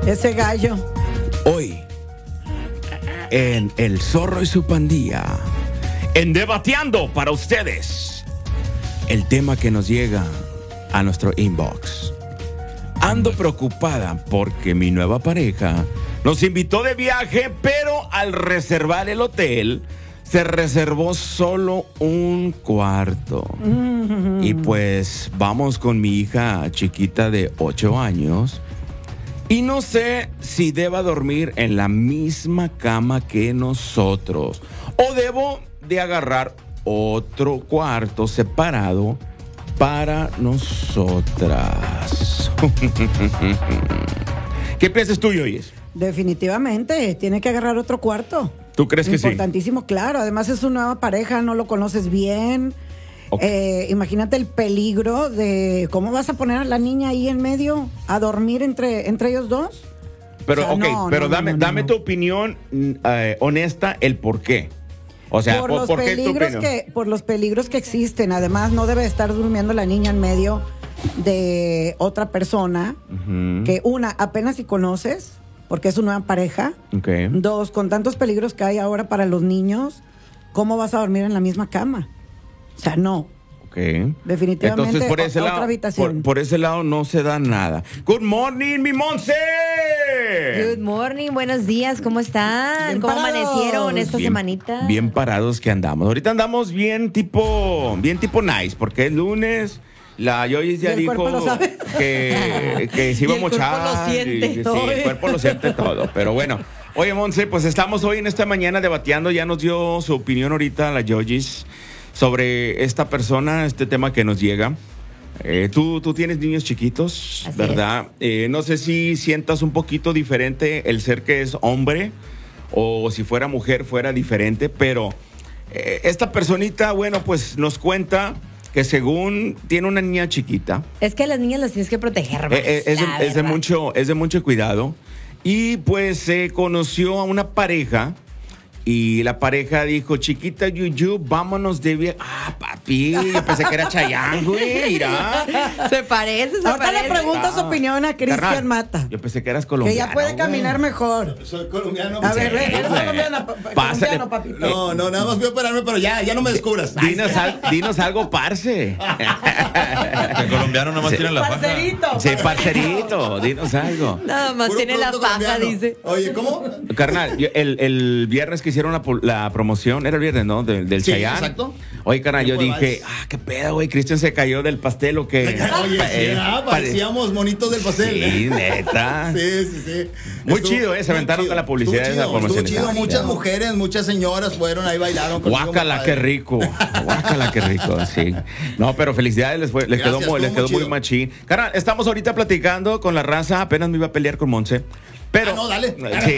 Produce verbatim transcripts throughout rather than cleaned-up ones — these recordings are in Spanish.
Ese gallo. Hoy, en El Zorro y su Pandilla, en Debateando para ustedes, el tema que nos llega a nuestro inbox. Ando preocupada porque mi nueva pareja nos invitó de viaje, pero al reservar el hotel, se reservó solo un cuarto. Mm-hmm. Y pues vamos con mi hija chiquita de ocho años. Y no sé si deba dormir en la misma cama que nosotros. O debo de agarrar otro cuarto separado para nosotras. ¿Qué piensas tú, Yoyes? Definitivamente, tiene que agarrar otro cuarto. ¿Tú crees que sí? Importantísimo, claro. Además es su nueva pareja, no lo conoces bien. Okay. Eh, imagínate el peligro de cómo vas a poner a la niña ahí en medio a dormir entre, entre ellos dos. Pero, o sea, ok, no, pero no, dame, no, no, dame no. tu opinión eh, honesta, el por qué. O sea, por, por, los ¿por qué tu peligros opinión? que Por los peligros que existen. Además, no debe estar durmiendo la niña en medio de otra persona uh-huh. que, una, apenas si conoces, porque es una pareja. Okay. Dos, con tantos peligros que hay ahora para los niños, ¿cómo vas a dormir en la misma cama? O sea, no. Okay. Definitivamente. Entonces, por ese otra lado, habitación. Por, por ese lado no se da nada. Good morning, mi Monse. Good morning, buenos días, ¿cómo están? Bien ¿Cómo parados. amanecieron esta bien, semanita? Bien parados que andamos. Ahorita andamos bien tipo, bien tipo nice, porque es lunes. La Yoyis ya dijo que, que se iba a mochar. El cuerpo lo siente. Y, sí, el cuerpo lo siente todo. Pero bueno, oye, Monse, pues estamos hoy en esta mañana debateando. Ya nos dio su opinión ahorita la Yoyis sobre esta persona, este tema que nos llega. Eh, tú, tú tienes niños chiquitos, Así ¿verdad? Eh, no sé si sientas un poquito diferente el ser que es hombre o si fuera mujer fuera diferente, pero eh, esta personita, bueno, pues nos cuenta que según tiene una niña chiquita. Es que a las niñas las tienes que proteger más, eh, es, de, es, de mucho, es de mucho cuidado. Y pues se conoció a una pareja. Y la pareja dijo, chiquita Yuyu, vámonos de viaje. Ah, papi, yo pensé que era Chayanne, güey, mira. Se parece, se Ahorita parece. le pregunto Ah, su opinión a Cristian Mata. Yo pensé que eras colombiano. Que ya puede caminar güey. mejor. Soy colombiano. A ver, Sí, eres güey. colombiano, pa- Pásale. colombiano, papito. No, no, nada más voy a operarme, pero ya, ya no me descubras. Dinos, al- dinos algo, parce. El colombiano nada más Sí. tiene la faja. Parcerito. Sí, parcerito, dinos algo. Nada más Puro tiene la producto faja, colombiano. dice. Oye, ¿cómo? Carnal, yo- el, el viernes que hicieron la, pu- la promoción, era el viernes, ¿no? Del, del Sí, Chayanne. exacto. Oye, carnal, yo Tiempo de dije, vals. ah, qué pedo, güey, Cristian se cayó del pastel o qué. Oye, sí, Eh, ah, pare- parecíamos monitos del pastel. Sí, neta. Sí, sí, sí. Muy Estuvo- chido, ¿eh? Se muy aventaron chido. con la publicidad Estuvo de esa chido, promoción. estuvo chido. Está Muchas chido. mujeres, muchas señoras fueron ahí, bailaron. conmigo, Guácala, muy qué padre. rico. Guácala, qué rico, sí. No, pero felicidades, les, fue, les Gracias, quedó, muy- les estuvo quedó muy muy chido. machín. Carnal, estamos ahorita platicando con la raza, apenas me iba a pelear con Monse. Pero, Ah, no, dale. Sí,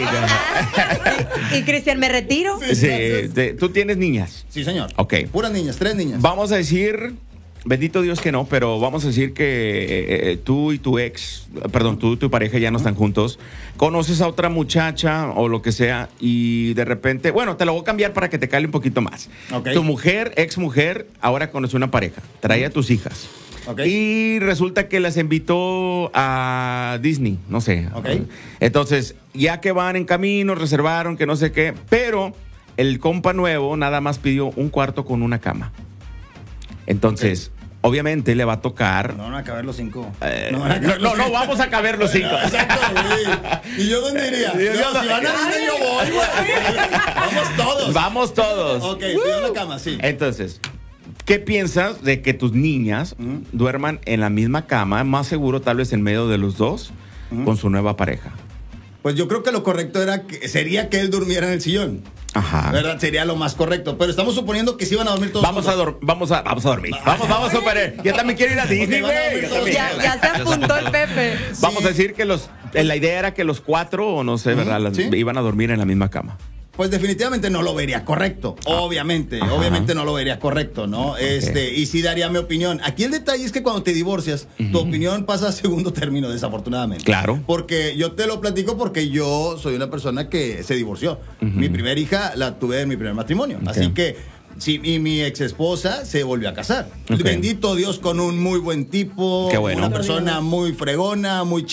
ya. Y Cristian, me retiro. Sí. Sí, Gracias. te- tú tienes niñas. Sí, señor. Ok. Puras niñas, tres niñas. Vamos a decir, bendito Dios que no, pero vamos a decir que eh, eh, tú y tu ex, perdón, tú y tu pareja ya no están juntos, conoces a otra muchacha o lo que sea y de repente, bueno, te lo voy a cambiar para que te cale un poquito más. Ok. Tu mujer, ex mujer, ahora conoce una pareja, trae a tus hijas. Ok. Y resulta que las invitó a Disney, no sé. Ok. Entonces, ya que van en camino, reservaron, que no sé qué, pero el compa nuevo nada más pidió un cuarto con una cama. Entonces, obviamente le va a tocar. No van a caber los cinco. eh, no, van a no, caber no, los no, cinco. vamos a caber los cinco. Exacto, güey. ¿Y yo dónde iría? Yo- yo- No, si van a Disney, yo voy, güey. Vamos todos. Vamos todos. Ok, pido la cama, sí. Entonces, ¿qué piensas de que tus niñas Ujú. duerman en la misma cama, más seguro tal vez en medio de los dos, Ujú. con su nueva pareja? Pues yo creo que lo correcto era que, sería que él durmiera en el sillón. Ajá. ¿Verdad? Sería lo más correcto. Pero estamos suponiendo que sí van a dormir todos Vamos a, juntos. dor- vamos, a, vamos a dormir. Vamos, vamos a operar. Yo también quiero ir a Disney, van a güey. dormir Yo todos también. Ya, ya se apuntó el Pepe. Vamos Sí. a decir que los, eh, la idea era que los cuatro, o no sé, ¿verdad? Las- sí. iban a dormir en la misma cama. Pues definitivamente no lo vería correcto. Obviamente, Ajá. obviamente no lo vería correcto, ¿no? Este, y sí daría mi opinión. Aquí el detalle es que cuando te divorcias, tu opinión pasa a segundo término, desafortunadamente. Claro. Porque yo te lo platico porque yo soy una persona que se divorció. Mi primera hija la tuve en mi primer matrimonio. Ok. Así que sí, y mi ex esposa se volvió a casar. Ok. Bendito Dios, con un muy buen tipo, Qué bueno. una persona muy fregona, muy